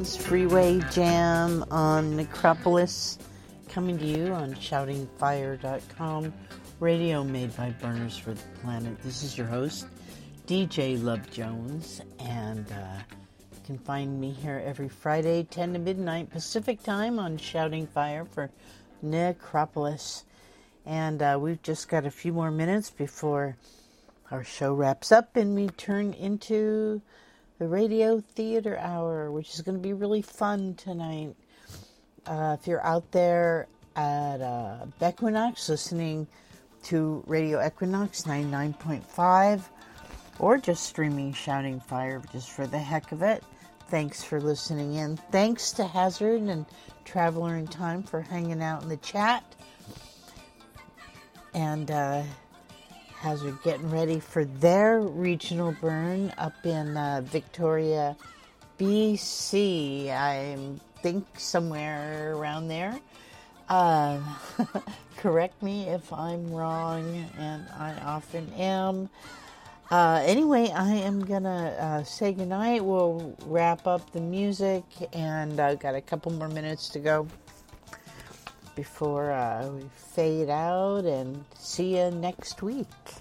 Jones Freeway Jam on Necropolis, coming to you on shoutingfire.com, radio made by Burners for the Planet. This is your host, DJ Love Jones, and you can find me here every Friday, 10 to midnight Pacific time on Shouting Fire for Necropolis. And we've just got a few more minutes before our show wraps up and we turn into the Radio Theater Hour, which is going to be really fun tonight. If you're out there at Equinox listening to Radio Equinox 99.5 or just streaming Shouting Fire just for the heck of it, thanks for listening in. Thanks to Hazard and Traveler in Time for hanging out in the chat. And Hazard getting ready for their regional burn up in Victoria, BC. I think somewhere around there. Correct me if I'm wrong, and I often am. Anyway, I am gonna say goodnight. We'll wrap up the music, and I've got a couple more minutes to go before we fade out, and see you next week.